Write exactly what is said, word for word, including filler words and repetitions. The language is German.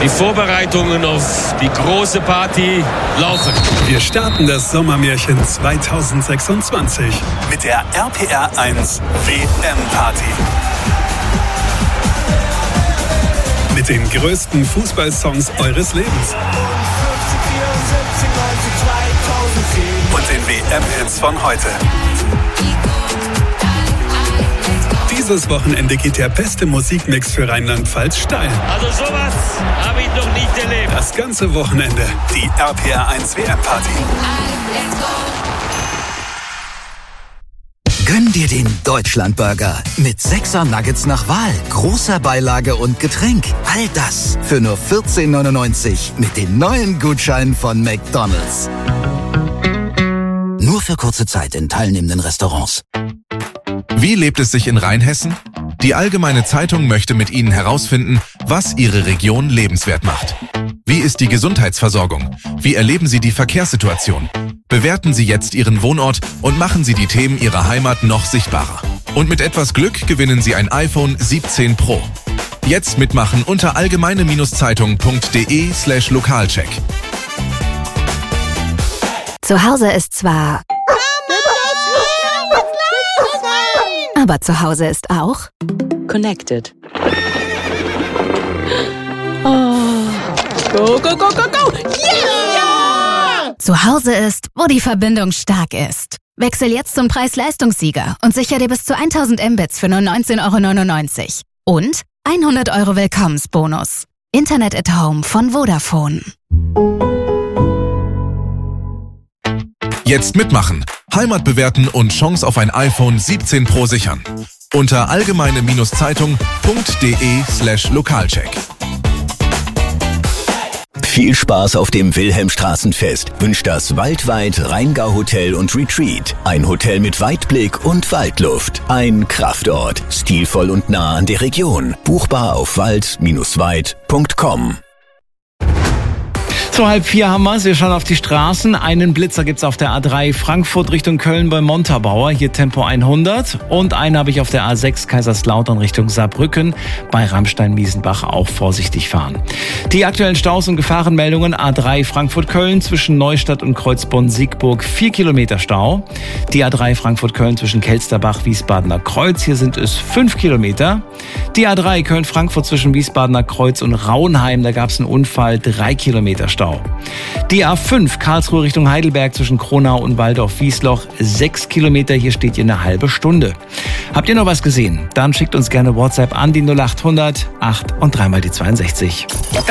Die Vorbereitungen auf die große Party laufen. Wir starten das Sommermärchen zwanzig sechsundzwanzig mit der R P R eins W M-Party. Mit den größten Fußballsongs eures Lebens. Und den W M-Hits von heute. Dieses Wochenende geht der beste Musikmix für Rheinland-Pfalz steil. Also sowas habe ich noch nicht erlebt. Das ganze Wochenende die R P R eins W M-Party. Gönn dir den Deutschlandburger mit sechser Nuggets nach Wahl, großer Beilage und Getränk. All das für nur vierzehn neunundneunzig mit den neuen Gutscheinen von McDonald's. Nur für kurze Zeit in teilnehmenden Restaurants. Wie lebt es sich in Rheinhessen? Die Allgemeine Zeitung möchte mit Ihnen herausfinden, was Ihre Region lebenswert macht. Wie ist die Gesundheitsversorgung? Wie erleben Sie die Verkehrssituation? Bewerten Sie jetzt Ihren Wohnort und machen Sie die Themen Ihrer Heimat noch sichtbarer. Und mit etwas Glück gewinnen Sie ein iPhone siebzehn Pro. Jetzt mitmachen unter allgemeine-zeitung.de slash Lokalcheck. Zu Hause ist zwar... Aber zu Hause ist auch... Connected. Oh. Go, go, go, go, go! Yeah! Zu Hause ist, wo die Verbindung stark ist. Wechsel jetzt zum Preis-Leistungssieger und sicher dir bis zu tausend Mbits für nur neunzehn Euro neunundneunzig. Und hundert Euro Willkommensbonus. Internet at Home von Vodafone. Jetzt mitmachen, Heimat bewerten und Chance auf ein iPhone siebzehn Pro sichern. Unter allgemeine-zeitung.de slash Lokalcheck. Viel Spaß auf dem Wilhelmstraßenfest wünscht das Waldweit Rheingau Hotel und Retreat. Ein Hotel mit Weitblick und Waldluft. Ein Kraftort, stilvoll und nah an der Region. Buchbar auf wald Bindestrich weit Punkt com. Zu halb vier haben wir es. Wir schauen auf die Straßen. Einen Blitzer gibt's auf der A drei Frankfurt Richtung Köln bei Montabaur. Hier Tempo hundert. Und einen habe ich auf der A sechs Kaiserslautern Richtung Saarbrücken bei Rammstein-Miesenbach. Auch vorsichtig fahren. Die aktuellen Staus und Gefahrenmeldungen. A drei Frankfurt-Köln zwischen Neustadt und Kreuzborn-Siegburg. Vier Kilometer Stau. Die A drei Frankfurt-Köln zwischen Kelsterbach-Wiesbadener Kreuz. Hier sind es fünf Kilometer. Die A drei Köln-Frankfurt zwischen Wiesbadener Kreuz und Rauenheim. Da gab's einen Unfall. Drei Kilometer Stau. Die A fünf Karlsruhe Richtung Heidelberg zwischen Kronau und Waldorf-Wiesloch, sechs Kilometer, hier steht ihr eine halbe Stunde. Habt ihr noch was gesehen? Dann schickt uns gerne WhatsApp an die null acht hundert acht und dreimal die zweiundsechzig.